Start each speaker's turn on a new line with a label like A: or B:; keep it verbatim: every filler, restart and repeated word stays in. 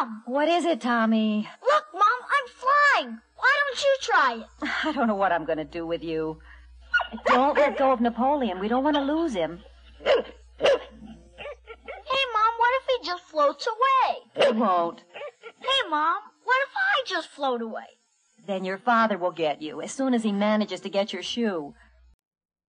A: Mom!
B: What is it, Tommy?
A: Look, Mom, I'm flying. Why don't you try it?
B: I don't know what I'm going to do with you. Don't let go of Napoleon. We don't want to lose him.
A: Hey, Mom, what if he just floats away?
B: He won't.
A: Hey, Mom, what if I just float away?
B: Then your father will get you as soon as he manages to get your shoe.